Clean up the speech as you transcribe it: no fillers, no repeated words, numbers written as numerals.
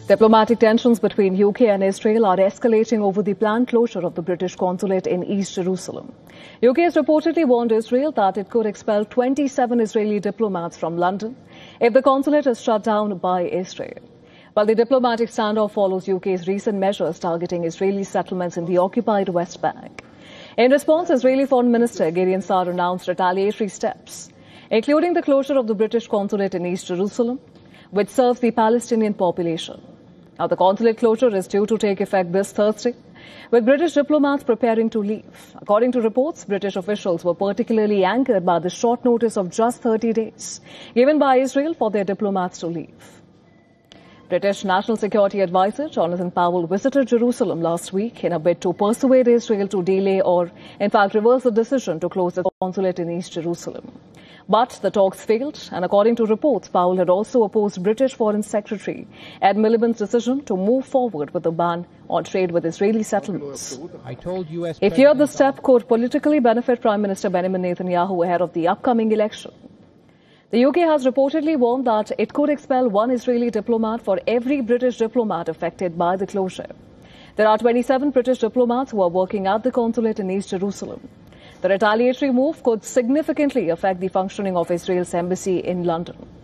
Diplomatic tensions between UK and Israel are escalating over the planned closure of the British consulate in East Jerusalem. UK has reportedly warned Israel that it could expel 27 Israeli diplomats from London if the consulate is shut down by Israel. While the diplomatic standoff follows UK's recent measures targeting Israeli settlements in the occupied West Bank. In response, Israeli Foreign Minister Gideon Sa'ar announced retaliatory steps, including the closure of the British consulate in East Jerusalem, which serves the Palestinian population. Now, the consulate closure is due to take effect this Thursday, with British diplomats preparing to leave. According to reports, British officials were particularly angered by the short notice of just 30 days given by Israel for their diplomats to leave. British National Security Advisor Jonathan Powell visited Jerusalem last week in a bid to persuade Israel to delay or, in fact, reverse the decision to close the consulate in East Jerusalem. But the talks failed, and according to reports, Powell had also opposed British Foreign Secretary Ed Miliband's decision to move forward with a ban on trade with Israeli settlements. He feared the step could politically benefit Prime Minister Benjamin Netanyahu ahead of the upcoming election. The UK has reportedly warned that it could expel one Israeli diplomat for every British diplomat affected by the closure. There are 27 British diplomats who are working at the consulate in East Jerusalem. The retaliatory move could significantly affect the functioning of Israel's embassy in London.